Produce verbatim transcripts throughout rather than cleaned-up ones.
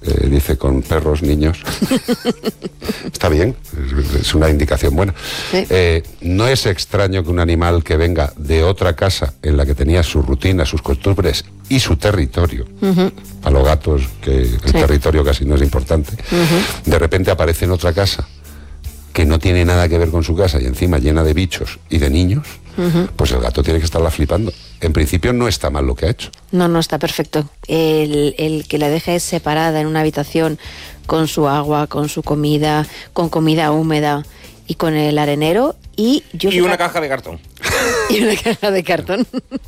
eh, dice con perros, niños. Está bien, es una indicación buena. Sí. Eh, no es extraño que un animal que venga de otra casa en la que tenía su rutina, sus costumbres y su territorio, uh-huh. a los gatos, que el sí. territorio casi no es importante, uh-huh. de repente aparece en otra casa que no tiene nada que ver con su casa y encima llena de bichos y de niños, uh-huh. pues el gato tiene que estarla flipando. En principio no está mal lo que ha hecho. No, no está perfecto. El, el que la deje separada en una habitación con su agua, con su comida, con comida húmeda y con el arenero y... yo y una caja de cartón. Y una caja de cartón.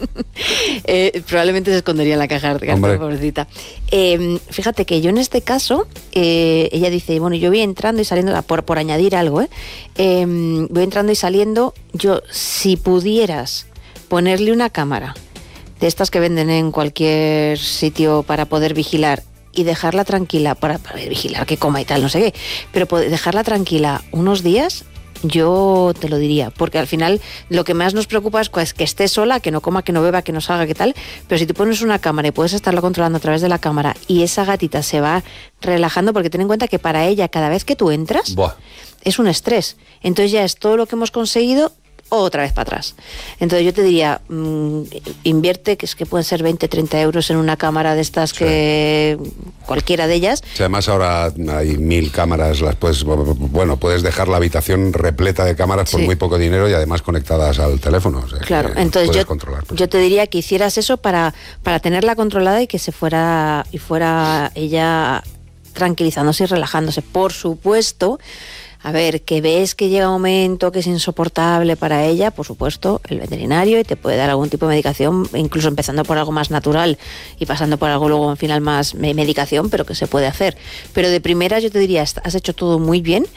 eh, probablemente se escondería en la caja de cartón, hombre. Pobrecita. Eh, fíjate que yo en este caso, eh, ella dice, bueno, yo voy entrando y saliendo, por, por añadir algo, ¿eh? Eh, voy entrando y saliendo, yo, si pudieras ponerle una cámara de estas que venden en cualquier sitio para poder vigilar y dejarla tranquila, para, para vigilar que coma y tal, no sé qué, pero dejarla tranquila unos días, yo te lo diría, porque al final lo que más nos preocupa es pues, que esté sola, que no coma, que no beba, que no salga, que tal, pero si tú pones una cámara y puedes estarla controlando a través de la cámara y esa gatita se va relajando, porque ten en cuenta que para ella cada vez que tú entras, Buah. es un estrés, entonces ya es todo lo que hemos conseguido otra vez para atrás. Entonces yo te diría, mmm, invierte, que es que pueden ser veinte, treinta euros en una cámara de estas sí. que cualquiera de ellas. Sí, además ahora hay mil cámaras, las puedes, bueno, puedes dejar la habitación repleta de cámaras por sí. muy poco dinero y además conectadas al teléfono. O sea, claro, entonces yo, controlar, pues. yo te diría que hicieras eso para, para tenerla controlada y que se fuera, y fuera ella tranquilizándose y relajándose. Por supuesto, a ver, que ves que llega un momento que es insoportable para ella, por supuesto, el veterinario, y te puede dar algún tipo de medicación, incluso empezando por algo más natural y pasando por algo luego al final más medicación, pero que se puede hacer. Pero de primeras yo te diría, has hecho todo muy bien,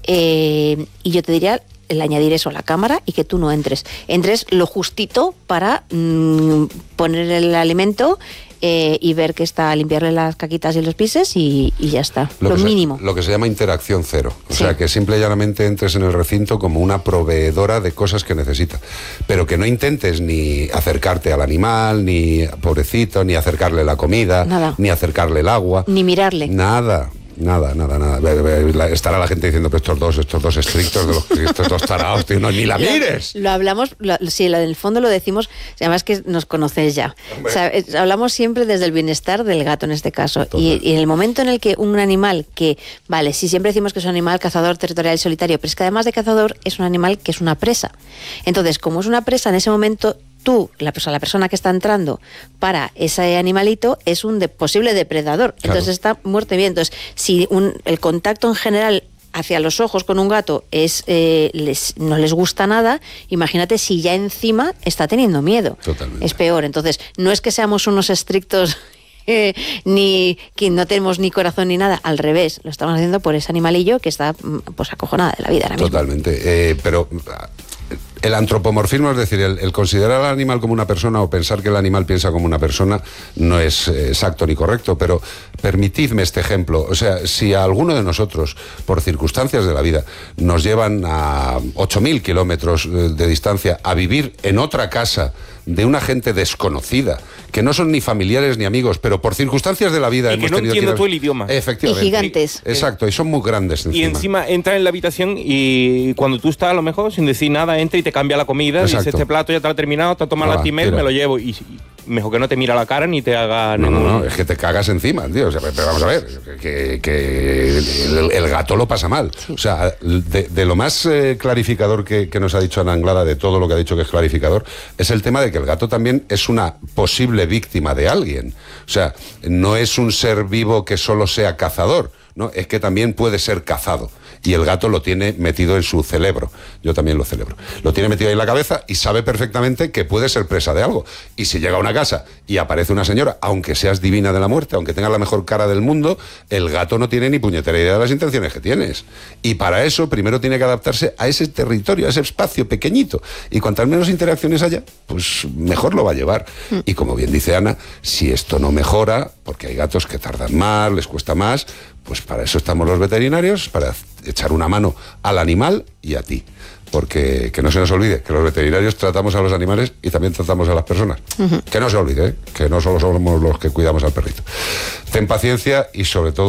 eh, y yo te diría el añadir eso a la cámara y que tú no entres. Entres lo justito para mmm, poner el alimento eh, y ver que está, limpiarle las caquitas y los pises y, y ya está, lo, lo mínimo. Se, lo que se llama interacción cero. O sí. sea, que simple y llanamente entres en el recinto como una proveedora de cosas que necesita. Pero que no intentes ni acercarte al animal, ni pobrecito, ni acercarle la comida, nada. ni acercarle el agua. Ni mirarle. Nada. Nada, nada, nada. Estará la gente diciendo, pues estos dos, estos dos estrictos, de los, estos dos tarados, tío, no, ni la mires. Lo, lo hablamos, lo, sí, en el fondo lo decimos, además que nos conocéis ya. O sea, hablamos siempre desde el bienestar del gato en este caso. Y, y en el momento en el que un animal que, vale, sí, siempre decimos que es un animal cazador, territorial y solitario, pero es que además de cazador es un animal que es una presa. Entonces, como es una presa, en ese momento tú, la persona, la persona que está entrando para ese animalito es un de, posible depredador, claro. Entonces está muerto y bien. Entonces, si un, el contacto en general hacia los ojos con un gato es eh, les, no les gusta nada, imagínate si ya encima está teniendo miedo. Totalmente. Es peor. Entonces, no es que seamos unos estrictos eh, ni que no tenemos ni corazón ni nada, al revés, lo estamos haciendo por ese animalillo que está pues acojonada de la vida ahora mismo. Totalmente, eh, pero el antropomorfismo, es decir, el, el considerar al animal como una persona o pensar que el animal piensa como una persona no es eh, exacto ni correcto, pero permitidme este ejemplo. O sea, si a alguno de nosotros, por circunstancias de la vida, nos llevan a ocho mil kilómetros de distancia a vivir en otra casa de una gente desconocida, que no son ni familiares ni amigos, pero por circunstancias de la vida y hemos que no tenido entiendo que ir a... tú el idioma. Efectivamente. Y gigantes. Exacto, y son muy grandes encima. Y encima entra en la habitación y cuando tú estás a lo mejor sin decir nada, entra y te cambia la comida. Exacto. Dice, este plato ya está terminado, te has tomado Ah, la timer, mira. me lo llevo. Y, y mejor que no te mira la cara ni te haga... No, ningún... no, no, es que te cagas encima, tío. O sea, pero vamos a ver, que, que el, el gato lo pasa mal. Sí. O sea, de, de lo más eh, clarificador que, que nos ha dicho Ana Anglada, de todo lo que ha dicho que es clarificador, es el tema de que el gato también es una posible víctima de alguien. O sea, no es un ser vivo que solo sea cazador, ¿no? Es que también puede ser cazado. Y el gato lo tiene metido en su cerebro. Yo también lo celebro. Lo tiene metido ahí en la cabeza y sabe perfectamente que puede ser presa de algo. Y si llega a una casa y aparece una señora, aunque seas divina de la muerte, aunque tengas la mejor cara del mundo, el gato no tiene ni puñetera idea de las intenciones que tienes. Y para eso primero tiene que adaptarse a ese territorio, a ese espacio pequeñito. Y cuantas menos interacciones haya, pues mejor lo va a llevar. Mm. Y como bien dice Ana, si esto no mejora, porque hay gatos que tardan más, les cuesta más, pues para eso estamos los veterinarios, para echar una mano al animal y a ti. Porque que no se nos olvide que los veterinarios tratamos a los animales y también tratamos a las personas. Uh-huh. Que no se olvide, ¿eh? Que no solo somos los que cuidamos al perrito. Ten paciencia y sobre todo